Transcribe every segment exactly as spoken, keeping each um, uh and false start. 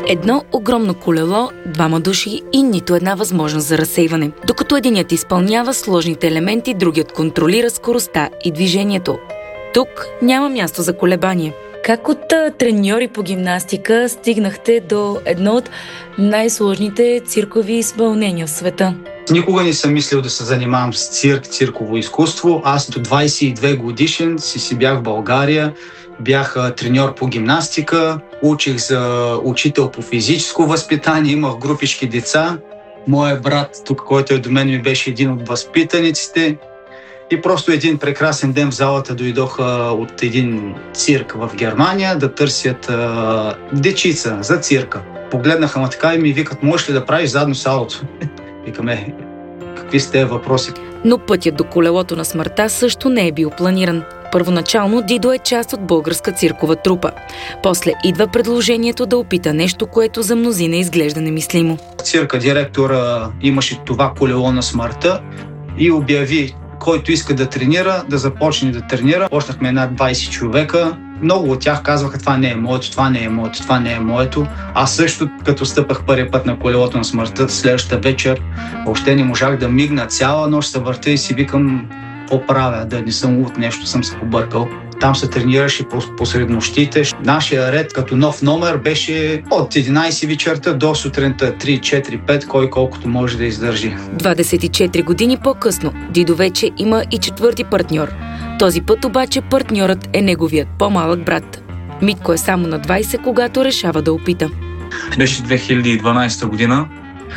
Едно огромно колело, двама души и нито една възможност за разсейване. Докато единият изпълнява сложните елементи, другият контролира скоростта и движението. Тук няма място за колебание. Как от треньори по гимнастика стигнахте до едно от най-сложните циркови изпълнения в света? Никога не съм мислил да се занимавам с цирк, цирково изкуство. Аз до двайсет и две годишен си си бях в България, бях треньор по гимнастика, учих за учител по физическо възпитание, имах групички деца. Моят брат, тук, който е до мен, ми беше един от възпитаниците. И просто един прекрасен ден в залата дойдоха от един цирк в Германия да търсят а, дечица за цирка. Погледнаха ме така и ми викат: можеш ли да правиш задно салото? Викаме: какви сте въпроси? Но пътят до колелото на смъртта също не е бил планиран. Първоначално Дидо е част от българска циркова трупа. После идва предложението да опита нещо, което за мнозина изглежда немислимо. Цирка директора имаше това колело на смъртта и обяви: който иска да тренира, да започне да тренира. Почнахме над двайсет човека. Много от тях казваха: това не е моето, това не е моето, това не е моето. Аз също, като стъпах първия път на колелото на смъртта, следващата вечер въобще не можах да мигна. Цяла нощ се въртя и си викам: какво правя, да не съм от нещо, съм се побъркал. Там се тренираше посред нощите. Нашия ред като нов номер беше от единайсет вечерта до сутринта три, четири, пет, кой колкото може да издържи. двайсет и четири години по-късно Дидо вече има и четвърти партньор. Този път обаче партньорът е неговият по-малък брат. Митко е само на двайсет, когато решава да опита. Беше две хиляди и дванайсета година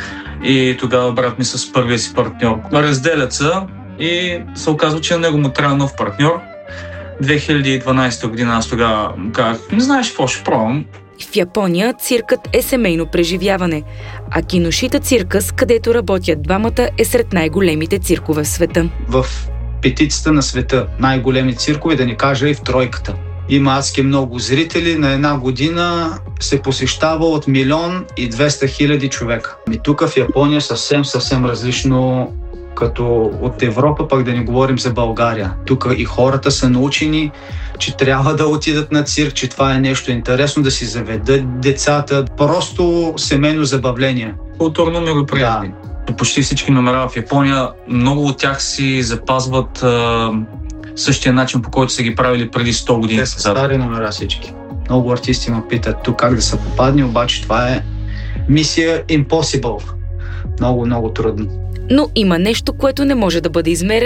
и тогава брат ми с първия си партньор разделят се и се оказва, че на него му трябва нов партньор. две хиляди и дванайсета година аз тогава казах: не знаеш какво, ще пробвам. В Япония циркът е семейно преживяване, а Киношита циркъс, където работят двамата, е сред най-големите циркове в света. В петицата на света най-големи циркове, да ни кажа и в тройката. Има адски много зрители, на една година се посещава от милион и двеста хиляди човека. И тук в Япония съвсем, съвсем различно като от Европа, пък да не говорим за България. Тук и хората са научени, че трябва да отидат на цирк, че това е нещо интересно, да си заведат децата. Просто семейно забавление. Културно мероприятие. Да. Почти всички номера в Япония, много от тях си запазват а, същия начин, по който са ги правили преди сто години. Те са стари номера всички. Много артисти ме питат тук как да се попадне, обаче това е мисия impossible. Много, много трудно. Но има нещо, което не може да бъде измерено